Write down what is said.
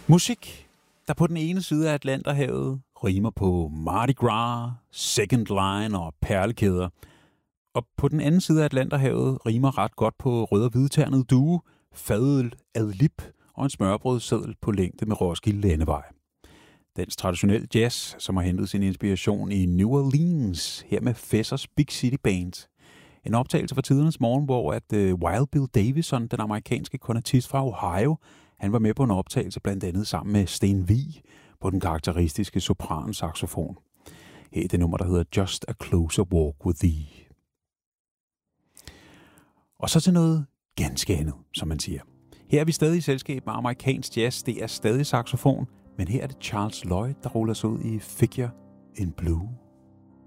Musik, der på den ene side af Atlanterhavet rimer på Mardi Gras, Second Line og perlekæder, og på den anden side af Atlanterhavet rimer ret godt på rød- og hvidternet due, fadøl ad lip og en smørbrødsseddel på længde med Roskilde Landevej. Dansk traditionel jazz, som har hentet sin inspiration i New Orleans, her med Fessers Big City Band. En optagelse fra tidernes morgen, hvor Wild Bill Davison, den amerikanske kornetist fra Ohio, han var med på en optagelse blandt andet sammen med Sten Vig på den karakteristiske sopran-saxofon. Her er det nummer, der hedder Just a Closer Walk with Thee. Og så til noget ganske andet, som man siger. Her er vi stadig i selskab med amerikansk jazz. Det er stadig saxofon, men her er det Charles Lloyd, der ruller sig ud i Figure in Blue.